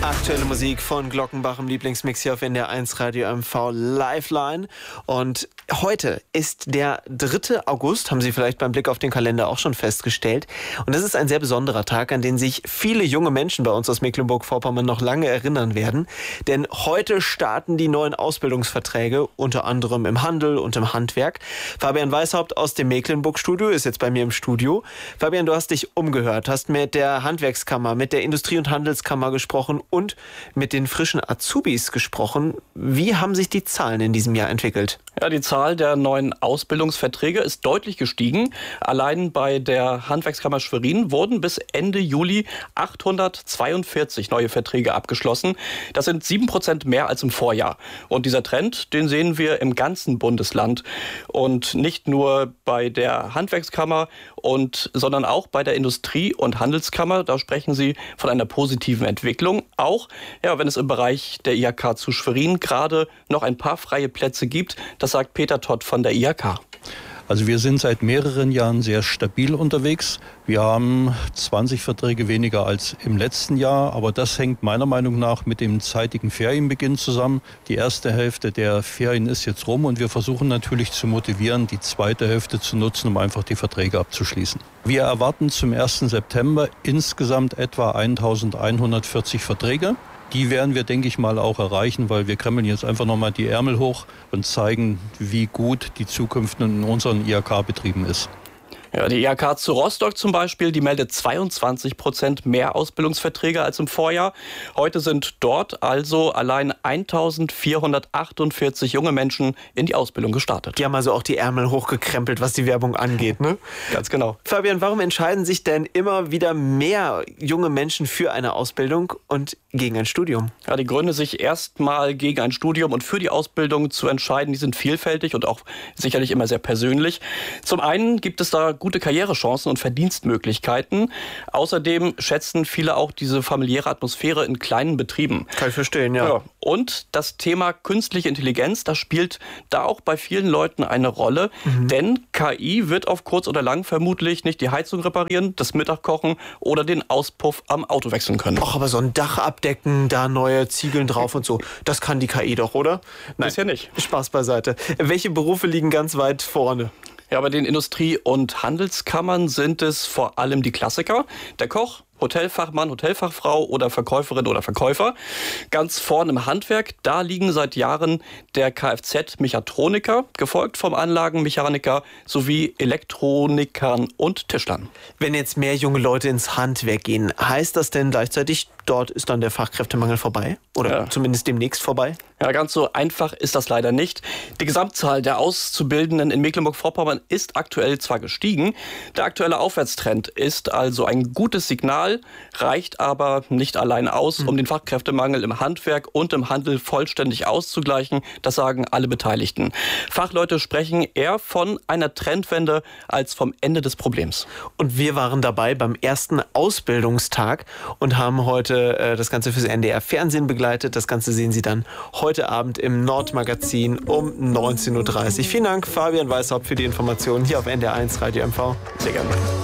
Aktuelle Musik von Glockenbach im Lieblingsmix hier auf NDR 1 Radio MV Lifeline. Und heute ist der 3. August, haben Sie vielleicht beim Blick auf den Kalender auch schon festgestellt. Und das ist ein sehr besonderer Tag, an den sich viele junge Menschen bei uns aus Mecklenburg-Vorpommern noch lange erinnern werden. Denn heute starten die neuen Ausbildungsverträge, unter anderem im Handel und im Handwerk. Fabian Weishaupt aus dem Mecklenburg-Studio ist jetzt bei mir im Studio. Fabian, du hast dich umgehört, hast mit der Handwerkskammer, mit der Industrie- und Handelskammer gesprochen und mit den frischen Azubis gesprochen. Wie haben sich die Zahlen in diesem Jahr entwickelt? Ja, die Zahl der neuen Ausbildungsverträge ist deutlich gestiegen. Allein bei der Handwerkskammer Schwerin wurden bis Ende Juli 842 neue Verträge abgeschlossen. Das sind 7% mehr als im Vorjahr. Und dieser Trend, den sehen wir im ganzen Bundesland. Und nicht nur bei der Handwerkskammer, sondern auch bei der Industrie- und Handelskammer. Da sprechen sie von einer positiven Entwicklung. Auch wenn es im Bereich der IHK zu Schwerin gerade noch ein paar freie Plätze gibt. Das sagt Peter Todt von der IHK. Also wir sind seit mehreren Jahren sehr stabil unterwegs. Wir haben 20 Verträge weniger als im letzten Jahr, aber das hängt meiner Meinung nach mit dem zeitigen Ferienbeginn zusammen. Die erste Hälfte der Ferien ist jetzt rum und wir versuchen natürlich zu motivieren, die zweite Hälfte zu nutzen, um einfach die Verträge abzuschließen. Wir erwarten zum 1. September insgesamt etwa 1140 Verträge. Die werden wir, denke ich mal, auch erreichen, weil wir krempeln jetzt einfach nochmal die Ärmel hoch und zeigen, wie gut die Zukunft in unseren IHK-Betrieben ist. Ja, die IHK zu Rostock zum Beispiel, die meldet 22% mehr Ausbildungsverträge als im Vorjahr. Heute sind dort also allein 1448 junge Menschen in die Ausbildung gestartet. Die haben also auch die Ärmel hochgekrempelt, was die Werbung angeht, ne? Ganz genau. Fabian, warum entscheiden sich denn immer wieder mehr junge Menschen für eine Ausbildung und gegen ein Studium? Ja, die Gründe, sich erstmal gegen ein Studium und für die Ausbildung zu entscheiden, die sind vielfältig und auch sicherlich immer sehr persönlich. Zum einen gibt es da gute Karrierechancen und Verdienstmöglichkeiten. Außerdem schätzen viele auch diese familiäre Atmosphäre in kleinen Betrieben. Kann ich verstehen, ja. Und das Thema künstliche Intelligenz, das spielt da auch bei vielen Leuten eine Rolle. Denn KI wird auf kurz oder lang vermutlich nicht die Heizung reparieren, das Mittag kochen oder den Auspuff am Auto wechseln können. Ach, aber so ein Dach abdecken, da neue Ziegeln drauf und so, das kann die KI doch, oder? Nein, bisher nicht. Spaß beiseite. Welche Berufe liegen ganz weit vorne? Ja, bei den Industrie- und Handelskammern sind es vor allem die Klassiker. Der Koch, Hotelfachmann, Hotelfachfrau oder Verkäuferin oder Verkäufer. Ganz vorn im Handwerk, da liegen seit Jahren der Kfz-Mechatroniker, gefolgt vom Anlagenmechaniker sowie Elektronikern und Tischlern. Wenn jetzt mehr junge Leute ins Handwerk gehen, heißt das denn gleichzeitig, dort ist dann der Fachkräftemangel vorbei? Oder zumindest demnächst vorbei? Ja, ganz so einfach ist das leider nicht. Die Gesamtzahl der Auszubildenden in Mecklenburg-Vorpommern ist aktuell zwar gestiegen, der aktuelle Aufwärtstrend ist also ein gutes Signal, reicht aber nicht allein aus, um den Fachkräftemangel im Handwerk und im Handel vollständig auszugleichen. Das sagen alle Beteiligten. Fachleute sprechen eher von einer Trendwende als vom Ende des Problems. Und wir waren dabei beim ersten Ausbildungstag und haben heute das Ganze fürs NDR Fernsehen begleitet. Das Ganze sehen Sie dann heute Abend im Nordmagazin um 19:30 Uhr. Vielen Dank, Fabian Weishaupt, für die Informationen hier auf NDR 1 Radio MV. Sehr gerne.